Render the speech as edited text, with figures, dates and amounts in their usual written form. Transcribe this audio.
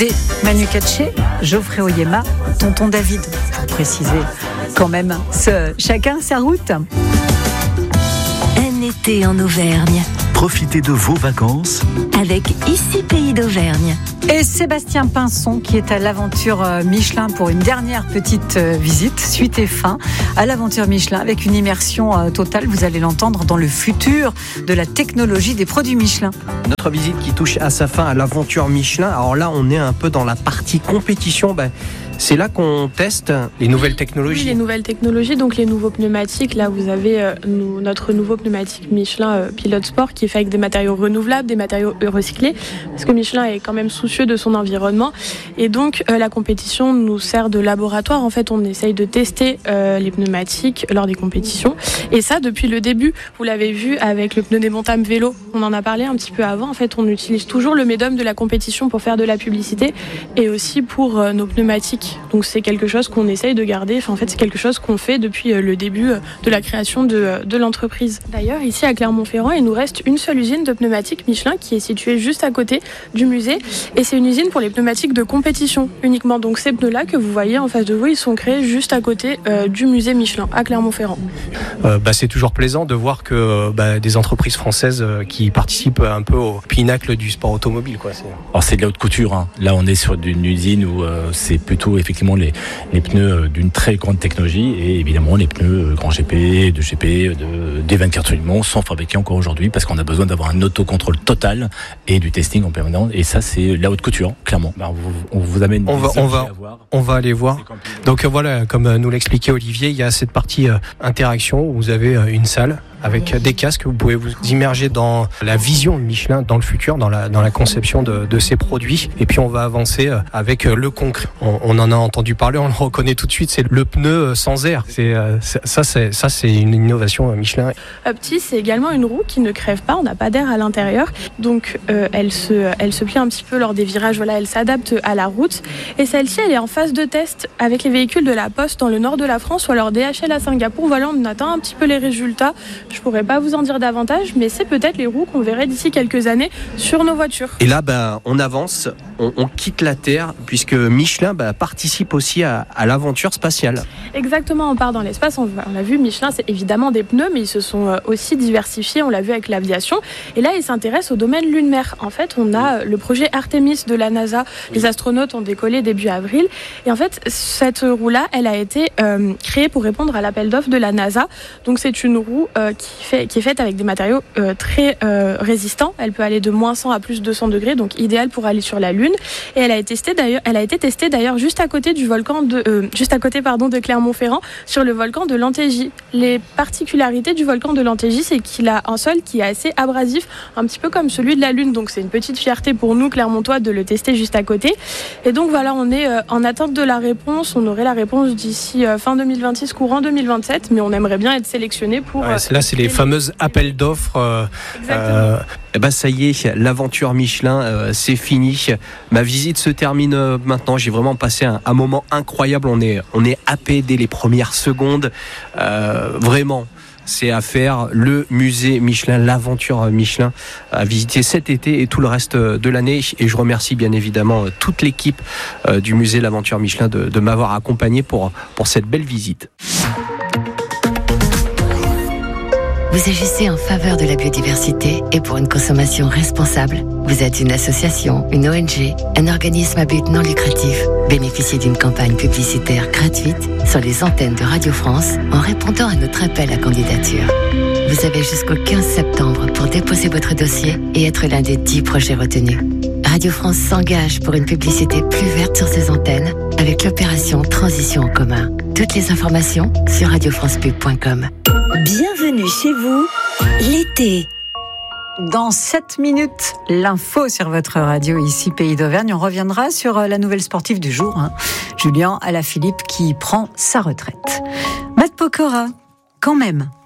Manu Katché, Geoffrey Oyema, tonton David, pour préciser quand même, chacun sa route. Un été en Auvergne. Profitez de vos vacances avec Ici Pays d'Auvergne. Et Sébastien Pinson qui est à l'aventure Michelin pour une dernière petite visite, suite et fin à l'aventure Michelin avec une immersion totale, vous allez l'entendre, dans le futur de la technologie des produits Michelin. Notre visite qui touche à sa fin à l'aventure Michelin, alors là on est un peu dans la partie compétition, c'est là qu'on teste les nouvelles technologies. Oui, les nouvelles technologies, donc les nouveaux pneumatiques. Là, vous avez notre nouveau pneumatique Michelin Pilote Sport qui est fait avec des matériaux renouvelables, des matériaux recyclés, parce que Michelin est quand même soucieux de son environnement. Et donc, la compétition nous sert de laboratoire. En fait, on essaye de tester les pneumatiques lors des compétitions. Et ça, depuis le début, vous l'avez vu avec le pneu démontable vélo. On en a parlé un petit peu avant. En fait, on utilise toujours le médium de la compétition pour faire de la publicité et aussi pour nos pneumatiques. Donc c'est quelque chose qu'on essaye de garder. Enfin, en fait, c'est quelque chose qu'on fait depuis le début de la création de l'entreprise. D'ailleurs, ici à Clermont-Ferrand, il nous reste une seule usine de pneumatiques Michelin qui est située juste à côté du musée. Et c'est une usine pour les pneumatiques de compétition uniquement. Donc ces pneus-là que vous voyez en face de vous, ils sont créés juste à côté du musée Michelin à Clermont-Ferrand. C'est toujours plaisant de voir que des entreprises françaises qui participent un peu au pinacle du sport automobile, quoi. Alors c'est de la haute couture, hein. Là on est sur une usine où c'est plutôt effectivement les pneus d'une très grande technologie, et évidemment les pneus Grand GP, de GP, des 24 heures du Mans sont fabriqués encore aujourd'hui parce qu'on a besoin d'avoir un autocontrôle total et du testing en permanence, et ça c'est la haute couture, clairement. On vous amène on va aller voir. Donc voilà, comme nous l'expliquait Olivier, il y a cette partie interaction où vous avez une salle avec des casques, vous pouvez vous immerger dans la vision de Michelin dans le futur, dans la conception de ces produits. Et puis on va avancer avec le concret. On en a entendu parler, on le reconnaît tout de suite, c'est le pneu sans air. C'est une innovation Michelin. Opti, c'est également une roue qui ne crève pas, on n'a pas d'air à l'intérieur. Donc elle se plie un petit peu lors des virages, voilà, elle s'adapte à la route. Et celle-ci, elle est en phase de test avec les véhicules de la Poste dans le nord de la France ou alors DHL à Singapour. Voilà, on attend un petit peu les résultats. Je pourrais pas vous en dire davantage, mais c'est peut-être les roues qu'on verrait d'ici quelques années sur nos voitures. Et là, on avance, on quitte la Terre, puisque Michelin participe aussi à l'aventure spatiale. Exactement, on part dans l'espace. On a vu, Michelin, c'est évidemment des pneus, mais ils se sont aussi diversifiés. On l'a vu avec l'aviation. Et là, ils s'intéressent au domaine lune-mer. En fait, on a le projet Artemis de la NASA. Les astronautes ont décollé début avril. Et en fait, cette roue-là, elle a été créée pour répondre à l'appel d'offres de la NASA. Donc, c'est une roue qui est faite avec des matériaux très résistants. Elle peut aller de moins 100 à plus 200 degrés, donc idéale pour aller sur la Lune. Et elle a été testée d'ailleurs juste à côté de Clermont-Ferrand, sur le volcan de l'Antégie. Les particularités du volcan de l'Antégie, c'est qu'il a un sol qui est assez abrasif, un petit peu comme celui de la Lune. Donc c'est une petite fierté pour nous, Clermontois, de le tester juste à côté. Et donc voilà, on est en attente de la réponse. On aurait la réponse d'ici fin 2026, courant 2027, mais on aimerait bien être sélectionné pour... Là, c'est les fameuses appels d'offres. Ça y est, l'aventure Michelin, c'est fini. Ma visite se termine maintenant. J'ai vraiment passé un moment incroyable. On est happé dès les premières secondes. Vraiment, c'est à faire. Le musée Michelin, l'aventure Michelin, à visiter cet été et tout le reste de l'année. Et je remercie bien évidemment toute l'équipe du musée L'Aventure Michelin de m'avoir accompagné pour cette belle visite. Vous agissez en faveur de la biodiversité et pour une consommation responsable. Vous êtes une association, une ONG, un organisme à but non lucratif. Bénéficiez d'une campagne publicitaire gratuite sur les antennes de Radio France en répondant à notre appel à candidature. Vous avez jusqu'au 15 septembre pour déposer votre dossier et être l'un des 10 projets retenus. Radio France s'engage pour une publicité plus verte sur ses antennes avec l'opération Transition en commun. Toutes les informations sur radiofrancepub.com. Bienvenue chez vous, l'été. Dans 7 minutes, l'info sur votre radio, ici Pays d'Auvergne. On reviendra sur la nouvelle sportive du jour, Julien Alaphilippe, qui prend sa retraite. Matt Pokora, quand même.